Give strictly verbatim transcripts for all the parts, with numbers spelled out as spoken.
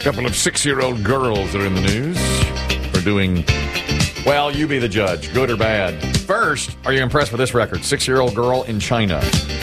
couple of six-year-old girls are in the news for doing, well, you be the judge, good or bad. First, are you impressed with this record? Six-year-old girl in China.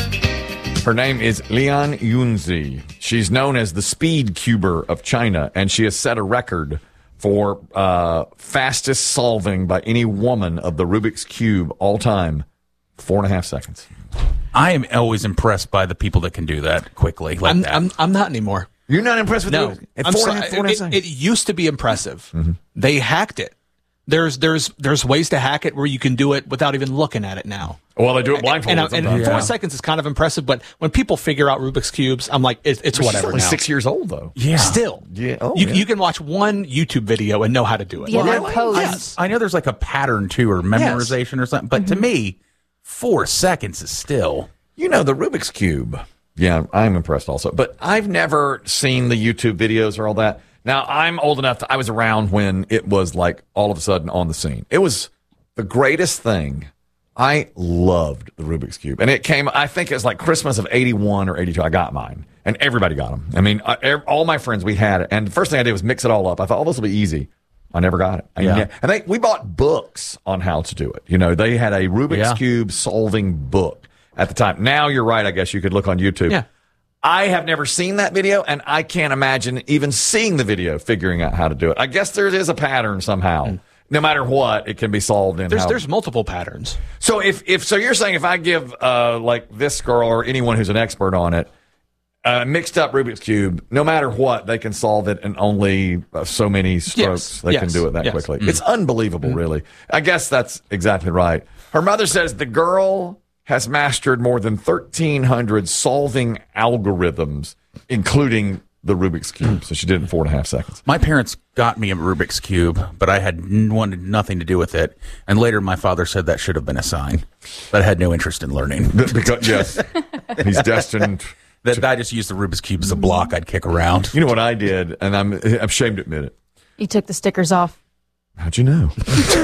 Her name is Lian Yunzi. She's known as the speed cuber of China, and she has set a record for uh, fastest solving by any woman of the Rubik's Cube all time. Four and a half seconds. I am always impressed by the people that can do that quickly. Like I'm, that. I'm, I'm not anymore. You're not impressed with No, the At I'm four sorry, and a half, four and a half it, seconds? it used to be impressive. Mm-hmm. They hacked it. There's there's there's ways to hack it where you can do it without even looking at it now. Well, they do it blindfolded. And, and, and sometimes. four Yeah. seconds is kind of impressive, but when people figure out Rubik's Cubes, I'm like, it, it's She's whatever only now. six years old, though. yeah. Still. Yeah. Oh, you, yeah. you can watch one YouTube video and know how to do it. Yeah, Well, their I- pose. yes. I know there's like a pattern too, or memorization or something, but to me, four seconds is still. You know, the Rubik's Cube. Yeah, I'm impressed also. But I've never seen the YouTube videos or all that. Now, I'm old enough. To, I was around when it was like all of a sudden on the scene. It was the greatest thing. I loved the Rubik's Cube. And it came, I think it was like Christmas of eighty-one or eighty-two. I got mine. And everybody got them. I mean, I, ev- all my friends, we had it. And the first thing I did was mix it all up. I thought, oh, this will be easy. I never got it. I Yeah. ne- and they, we bought books on how to do it. You know, they had a Rubik's Yeah. Cube solving book at the time. Now you're right. I guess you could look on YouTube. Yeah. I have never seen that video, and I can't imagine even seeing the video, figuring out how to do it. I guess there is a pattern somehow. No matter what, it can be solved in There's how. there's multiple patterns. So if, if so, you're saying if I give uh, like this girl or anyone who's an expert on it uh, mixed up Rubik's Cube, no matter what, they can solve it in only uh, so many strokes. Yes. They can Yes. do it that Yes. quickly. It's unbelievable, really. I guess that's exactly right. Her mother says the girl has mastered more than thirteen hundred solving algorithms, including the Rubik's Cube. So she did it in four and a half seconds. My parents got me a Rubik's Cube, but I had n- wanted nothing to do with it. And later, my father said that should have been a sign, but I had no interest in learning. Because, yes, he's destined. That I just used the Rubik's Cube as a block I'd kick around. You know what I did, and I'm, I'm ashamed to admit it. You took the stickers off. How'd you know?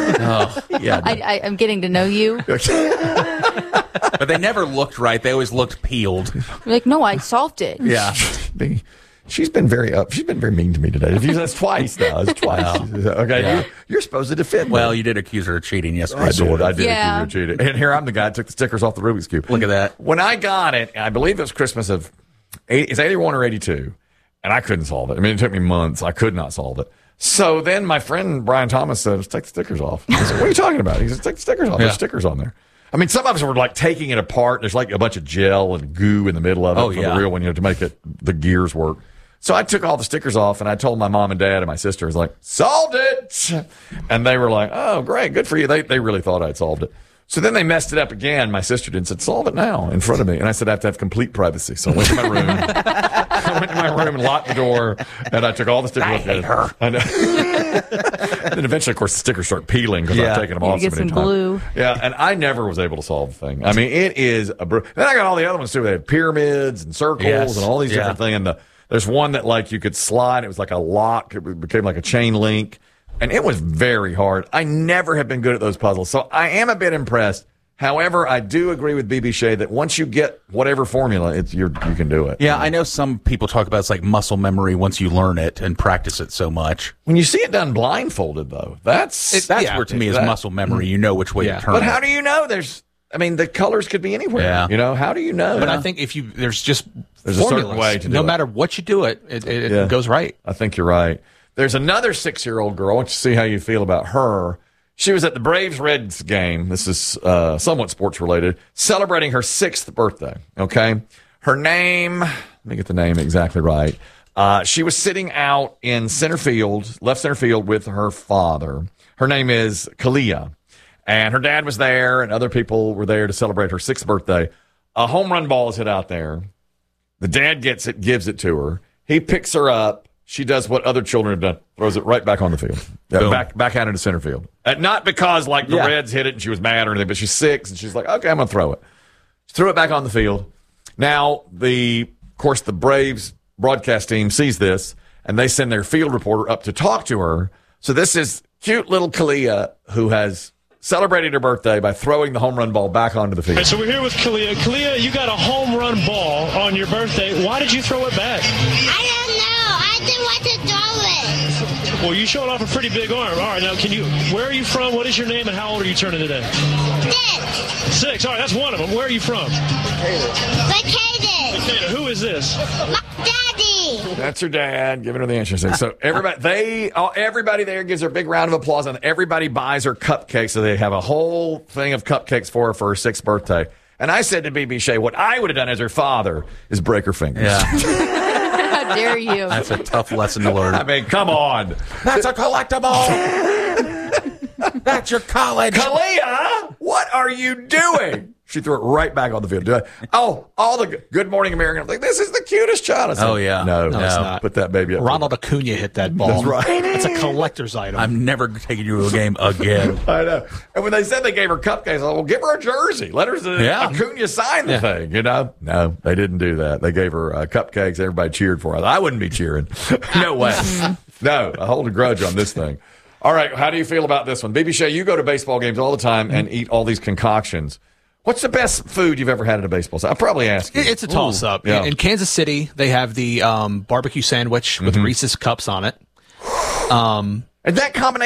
Oh, yeah. I, I, I'm getting to know you. But they never looked right. They always looked peeled. You're like, no, I solved it. Yeah. Be- She's been very up. She's been very mean to me today. That's twice now. It's twice. Okay, Yeah. you're, you're supposed to defend. Well, me. you did accuse her of cheating yesterday. I did. I did. Yeah. accuse you of cheating. And here I'm the guy that took the stickers off the Rubik's Cube. Look at that. When I got it, I believe it was Christmas of eighty, it's eighty-one or eighty-two, and I couldn't solve it. I mean, it took me months. I could not solve it. So then my friend Brian Thomas said, "Let's take the stickers off." I said, "What are you talking about?" He said, "Take the stickers off. Yeah. There's stickers on there." I mean, some of us were like taking it apart. There's like a bunch of gel and goo in the middle of it Oh, for yeah. the real one, you know, to make it the gears work. So I took all the stickers off, and I told my mom and dad and my sister, I was like, solved it. And they were like, oh, great, good for you. They they really thought I'd solved it. So then they messed it up again. My sister did and said, solve it now in front of me. And I said, I have to have complete privacy. So I went to my room. I went to my room and locked the door, and I took all the stickers I off. hate her. I know. And then eventually, of course, the stickers start peeling because Yeah. I've taken them You off get so many some times. glue. Yeah, and I never was able to solve the thing. I mean, it is a. Br- then I got all the other ones too. They had pyramids and circles Yes. and all these Yeah. different things. And the, there's one that like you could slide. It was like a lock. It became like a chain link, and it was very hard. I never have been good at those puzzles, so I am a bit impressed. However, I do agree with B B Shea that once you get whatever formula, it's you're, you can do it. Yeah, I know some people talk about it's like muscle memory once you learn it and practice it so much. When you see it done blindfolded, though, that's It, that's Yeah. where to me is That- muscle memory. You know which way Yeah. to turn But it. how do you know? There's, I mean, the colors could be anywhere. Yeah. You know, how do you know? But I think if you there's just There's a certain formulas. way to do no it. matter what you do it, it, it, Yeah. it goes right. I think you're right. There's another six-year-old girl. I want you to see how you feel about her. She was at the Braves-Reds game. This is uh, somewhat sports-related, celebrating her sixth birthday, okay? Her name, let me get the name exactly right. Uh, she was sitting out in center field, left center field with her father. Her name is Kalia. And her dad was there, and other people were there to celebrate her sixth birthday. A home run ball is hit out there. The dad gets it, gives it to her. He picks her up. She does what other children have done, throws it right back on the field. Yeah, Boom. back back out into center field. Uh, not because, like, the Yeah. Reds hit it and she was mad or anything, but she's six, and she's like, okay, I'm going to throw it. She threw it back on the field. Now, the of course, the Braves broadcast team sees this, and they send their field reporter up to talk to her. So this is cute little Kalia, who has celebrated her birthday by throwing the home run ball back onto the field. All right, so we're here with Kalia. Kalia, you got a home run ball on your birthday. Why did you throw it back? I don't know. I didn't want to throw Well, you showed off a pretty big arm. All right, now can you? Where are you from? What is your name, and how old are you turning today? Six. Six. All right, that's one of them. Where are you from? Vacated. Decatur. Who is this? My daddy. That's your dad giving her the interest. So everybody, they, all, everybody there gives her a big round of applause, and everybody buys her cupcakes. So they have a whole thing of cupcakes for her for her sixth birthday. And I said to B B Shea, what I would have done as her father is break her fingers. Yeah. How dare you? That's a tough lesson to learn. I mean, come on. That's a collectible. That's your college. Kalia, what are you doing? She threw it right back on the field. Oh, all the Good Morning American. I'm like, this is the cutest child. I said, Oh, yeah. No, No, it's not. Put that baby up. Ronald Acuna hit that ball. That's right. It's a collector's item. I'm never taking you to a game again. I know. And when they said they gave her cupcakes, I thought, well, give her a jersey. Let her Yeah. Acuna sign the thing, you know? No, they didn't do that. They gave her uh, cupcakes. Everybody cheered for her. I wouldn't be cheering. No way. No, I hold a grudge on this thing. All right, how do you feel about this one? B B Shea, you go to baseball games all the time and eat all these concoctions. What's the best food you've ever had at a baseball game? I'll probably ask you. It's a toss up. Yeah. In Kansas City, they have the um, barbecue sandwich with Reese's cups on it. Um, And that combination